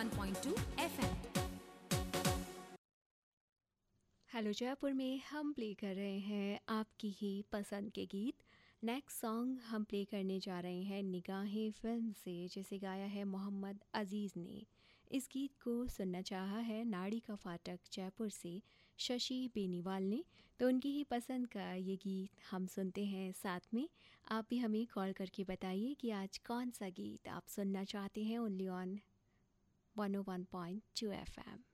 101.2 FM। Hello Jaipur में हम play कर रहे हैं आपकी ही पसंद के गीत। नेक्स्ट सॉन्ग हम प्ले करने जा रहे हैं निगाहें फिल्म से, जिसे गाया है मोहम्मद अजीज़ ने। इस गीत को सुनना चाहा है नाड़ी का फाटक जयपुर से शशि बेनीवाल ने, तो उनकी ही पसंद का ये गीत हम सुनते हैं साथ में। आप भी हमें कॉल करके बताइए कि आज कौन सा गीत आप सुनना चाहते हैं ओनली ऑन 101.2 FM।